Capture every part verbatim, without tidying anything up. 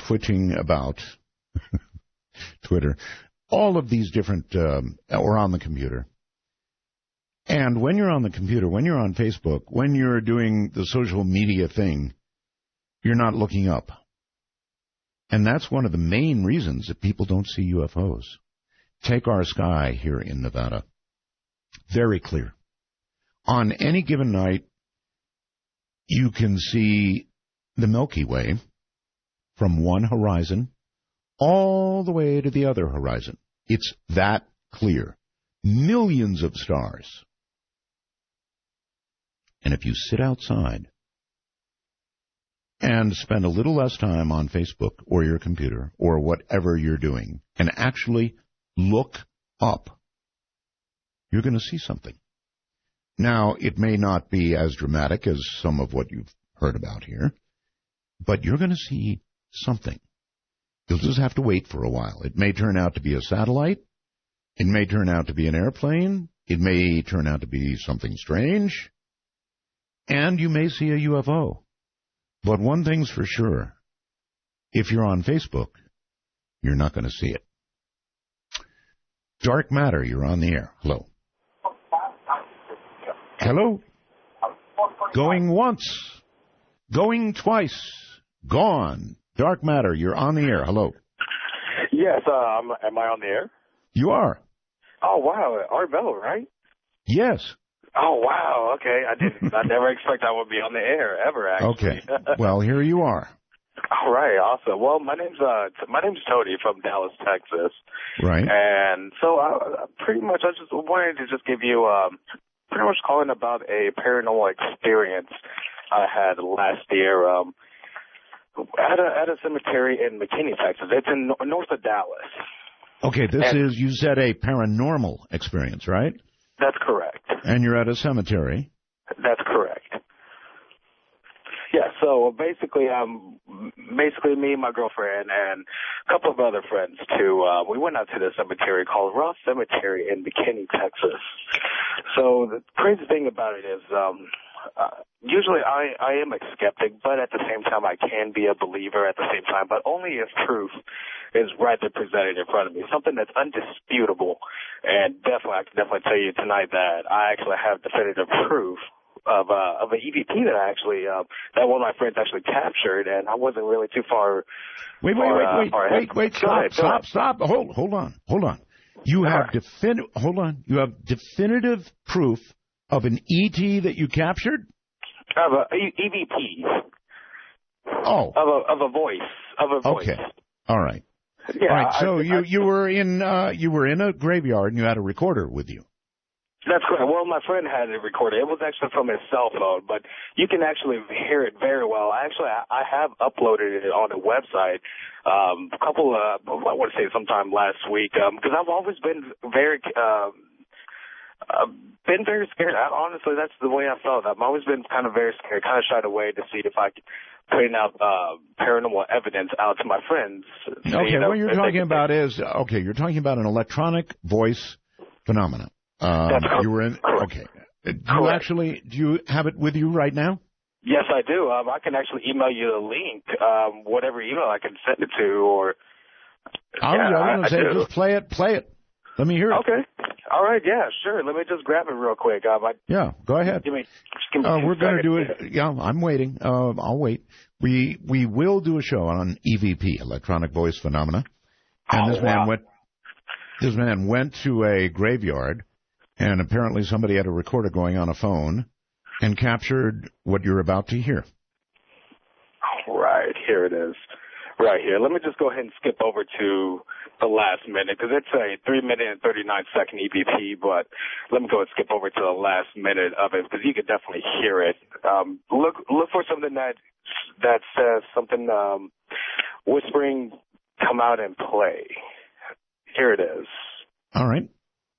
twitching about Twitter, all of these different, um, or on the computer. And when you're on the computer, when you're on Facebook, when you're doing the social media thing, you're not looking up. And that's one of the main reasons that people don't see U F Os. Take our sky here in Nevada. Very clear. On any given night, you can see the Milky Way from one horizon all the way to the other horizon. It's that clear. Millions of stars. And if you sit outside and spend a little less time on Facebook or your computer or whatever you're doing and actually look up, you're going to see something. Now, it may not be as dramatic as some of what you've heard about here, but you're going to see something. You'll just have to wait for a while. It may turn out to be a satellite. It may turn out to be an airplane. It may turn out to be something strange. And you may see a U F O. But one thing's for sure. If you're on Facebook, you're not going to see it. Dark Matter, you're on the air. Hello. Hello? Going once. Going twice. Gone. Dark Matter, you're on the air. Hello. Yes, uh, am, am I on the air? You are. Oh, wow. Art Bell, right? Yes. Oh, wow. Okay. I didn't. I never expect I would be on the air ever, actually. Okay. Well, here you are. All right. Awesome. Well, my name's uh, t- my name's Tony from Dallas, Texas. Right. And so, I, pretty much, I just wanted to just give you um, pretty much calling about a paranormal experience I had last year. Um, At a, at a cemetery in McKinney, Texas. It's in no, north of Dallas. Okay, this and is, you said, a paranormal experience, right? That's correct. And you're at a cemetery. That's correct. Yeah, so basically, um, basically me, my girlfriend, and a couple of other friends, too, uh, we went out to the cemetery called Ross Cemetery in McKinney, Texas. So the crazy thing about it is, um, Uh, usually I, I am a skeptic, but at the same time I can be a believer at the same time, but only if proof is right there presented in front of me, something that's undisputable. And definitely, I can definitely tell you tonight that I actually have definitive proof of uh, of an E V P that I actually uh, that one of my friends actually captured, and I wasn't really too far. Wait, wait, far, wait, uh, wait, far wait, wait, Go stop, ahead, go stop, ahead. stop. Hold, hold on, hold on. You All have right. defin- hold on. You have definitive proof of an E T that you captured? Of a E V P. Oh. Of a of a voice. Of a voice. Okay. All right. Yeah, All right. So I, you, I, you were in uh, you were in a graveyard and you had a recorder with you. That's correct. Well, my friend had it recorded. It was actually from his cell phone, but you can actually hear it very well. Actually, I, I have uploaded it on a website um, a couple of, I want to say sometime last week, because um, I've always been very, um, uh, been very scared. I, honestly, that's the way I felt. I've always been kind of very scared, kind of shied away to see if I could putting out uh, paranormal evidence out to my friends. Okay, you know, what you're talking about is, okay, you're talking about an electronic voice phenomenon. Um, That's correct. You were in, okay. Do you Correct. actually, do you have it with you right now? Yes, I do. Um, I can actually email you the link, um, whatever email I can send it to, or... I was, yeah, I was going to say, do. just play it, play it. Let me hear it. Okay. All right, yeah, sure. Let me just grab it real quick. Um, I, Yeah, go ahead. give me, just give me Uh, two we're going to do seconds. it. Yeah, I'm waiting. Uh, I'll wait. We we will do a show on E V P, electronic voice phenomena. And Oh, this man wow. went. This man went to a graveyard, and apparently somebody had a recorder going on a phone, and captured what you're about to hear. Right, here it is. Right here. Let me just go ahead and skip over to the last minute, because it's a three minute and thirty-nine second E V P, but let me go and skip over to the last minute of it, because you can definitely hear it. Um, look look for something that that says something, um, whispering, come out and play. Here it is. All right.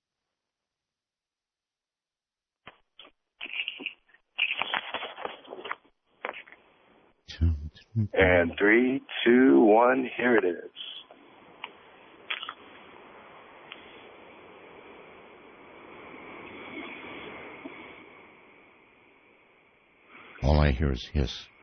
And three, two, one, here it is. All I hear is hiss.